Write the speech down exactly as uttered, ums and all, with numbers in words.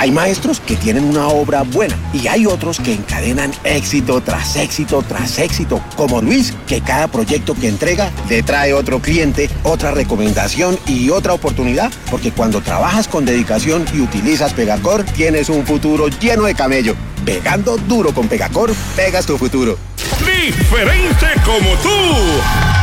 Hay maestros que tienen una obra buena y hay otros que encadenan éxito tras éxito tras éxito, como Luis, que cada proyecto que entrega le trae otro cliente, otra recomendación y otra oportunidad, porque cuando trabajas con dedicación y utilizas Pegacor, tienes un futuro lleno de camello. Pegando duro con Pegacor, pegas tu futuro. Diferente como tú.